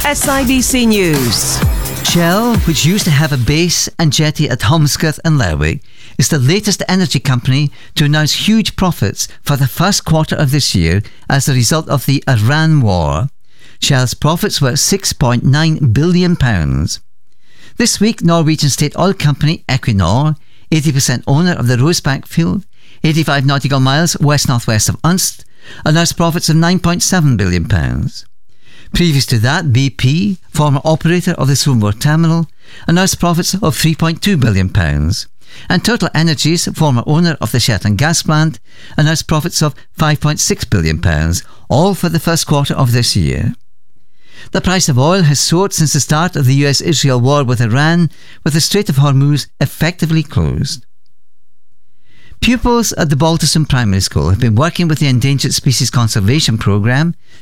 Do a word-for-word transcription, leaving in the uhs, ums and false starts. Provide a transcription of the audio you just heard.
S I B C News. Shell, which used to have a base and jetty at Holmscott and Lerwick, is the latest energy company to announce huge profits for the first quarter of this year as a result of the Iran war. Shell's profits were six point nine billion pounds. This week, Norwegian state oil company Equinor, eighty percent owner of the Rosebank field, eighty-five nautical miles west-northwest of Unst, announced profits of nine point seven billion pounds. Previous to that, B P, former operator of the Swanboard Terminal, announced profits of three point two billion pounds. And Total Energies, former owner of the Shetland gas plant, announced profits of five point six billion pounds, all for the first quarter of this year. The price of oil has soared since the start of the U S Israel war with Iran, with the Strait of Hormuz effectively closed. Pupils at the Balterson Primary School have been working with the Endangered Species Conservation Programme